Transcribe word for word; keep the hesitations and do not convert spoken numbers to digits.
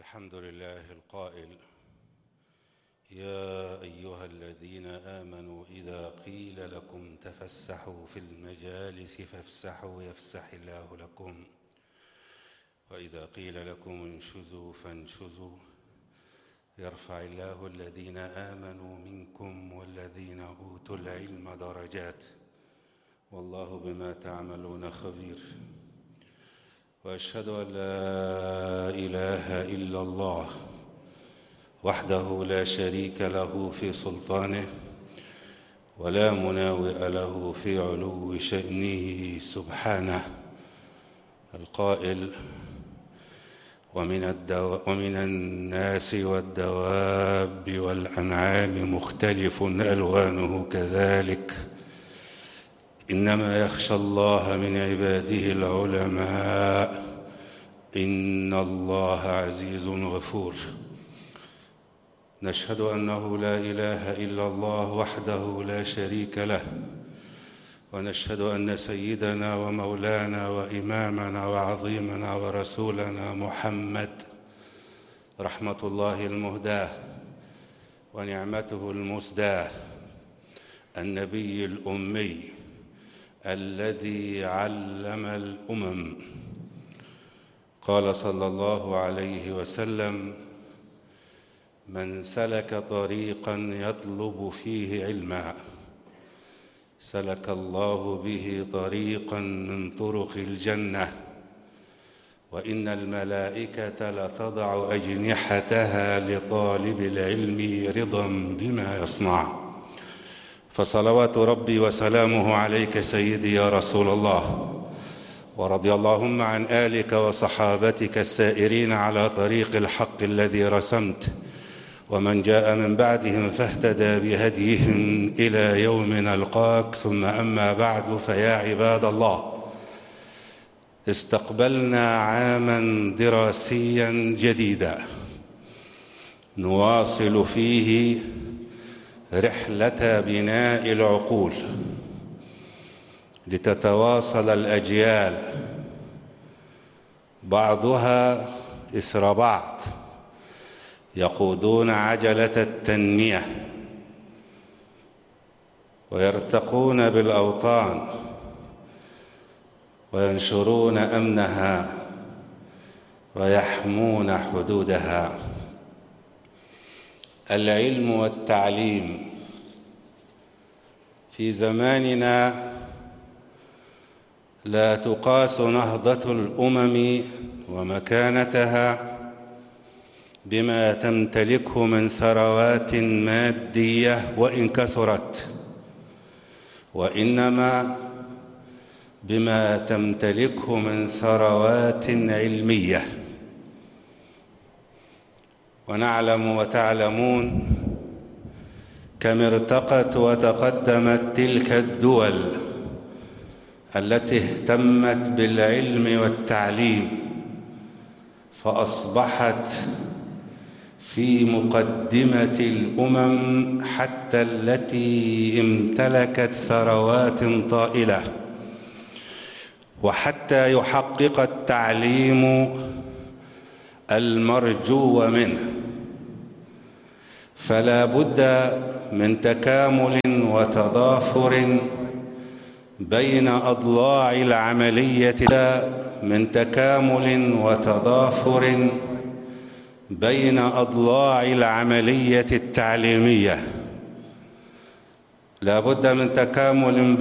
الحمد لله القائل: يا أيها الذين آمنوا إذا قيل لكم تفسحوا في المجالس فافسحوا يفسح الله لكم، وإذا قيل لكم انشزوا فانشزوا يرفع الله الذين آمنوا منكم والذين أوتوا العلم درجات، والله بما تعملون خبير. وأشهد أن لا إله إلا الله وحده لا شريك له في سلطانه ولا مناوئ له في علو شأنه سبحانه، القائل: ومن, الدو... ومن الناس والدواب والأنعام مختلف ألوانه كذلك، إنما يخشى الله من عباده العلماء، إن الله عزيز غفور. نشهد أنه لا إله إلا الله وحده لا شريك له، ونشهد أن سيدنا ومولانا وإمامنا وعظيمنا ورسولنا محمد رحمة الله المهداة ونعمته المسداة، النبي الأمي الذي علم الأمم. قال صلى الله عليه وسلم: من سلك طريقا يطلب فيه علما سلك الله به طريقا من طرق الجنة، وإن الملائكة لتضع أجنحتها لطالب العلم رضا بما يصنع. فصلوات ربي وسلامه عليك سيدي يا رسول الله، ورضي اللهم عن آلك وصحابتك السائرين على طريق الحق الذي رسمت، ومن جاء من بعدهم فاهتدى بهديهم إلى يوم نلقاك. ثم أما بعد، فيا عباد الله، استقبلنا عاما دراسيا جديدا نواصل فيه رحلة بناء العقول لتتواصل الأجيال بعضها إثر بعض، يقودون عجلة التنمية ويرتقون بالأوطان وينشرون أمنها ويحمون حدودها. العلم والتعليم في زماننا لا تقاس نهضة الأمم ومكانتها بما تمتلكه من ثروات مادية وإن كثرت، وإنما بما تمتلكه من ثروات علمية. ونعلم وتعلمون كم ارتقت وتقدمت تلك الدول التي اهتمت بالعلم والتعليم، فأصبحت في مقدمة الأمم حتى التي امتلكت ثروات طائلة. وحتى يحقق التعليم المرجو منه فلا بد من تكامل وتضافر بين أضلاع العملية من تكامل وتضافر بين أضلاع العملية التعليمية لا بد من تكامل